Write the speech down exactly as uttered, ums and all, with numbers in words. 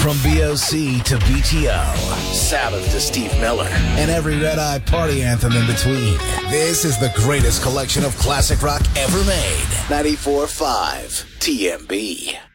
From B O C to B T O, Sabbath to Steve Miller, and every Red Eye party anthem in between. This is the greatest collection of classic rock ever made. ninety-four point five T M B.